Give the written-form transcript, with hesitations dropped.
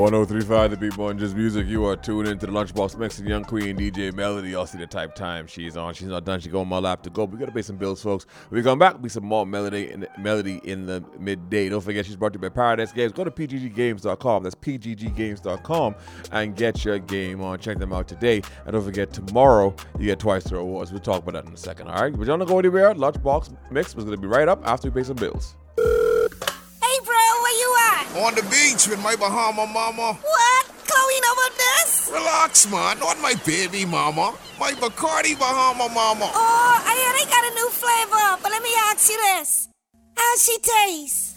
1035 The Beat Boy Just Music. You are tuned into the Lunchbox Mix and Young Queen DJ Melody. Y'all see the type time she's on. She's not done. She going my lap to go. We gotta pay some bills, folks. When we come back, be some more melody in the midday. Don't forget she's brought to you by Paradise Games. Go to pgggames.com. That's pgggames.com and get your game on. Check them out today. And don't forget tomorrow you get twice the rewards. We'll talk about that in a second. All right. But you don't go anywhere. Lunchbox Mix was gonna be right up after we pay some bills. Hey, bro, where you at? On the beach with my Bahama mama. What? Chloe know about this? Relax, man. Not my baby mama. My Bacardi Bahama mama. Oh, I hear they got a new flavor, but let me ask you this. How's she taste?